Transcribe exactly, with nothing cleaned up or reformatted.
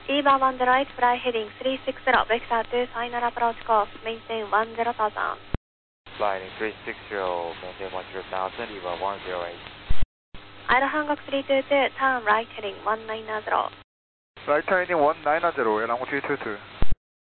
Eva one zero eight, fly heading three six zero, vector to final approach course, maintain one zero thousand. Flying three six zero, maintain one zero thousand, Eva one zero eight. Idle Hancock three two two, turn right heading one nine zero. Right heading one nine zero, L three two two.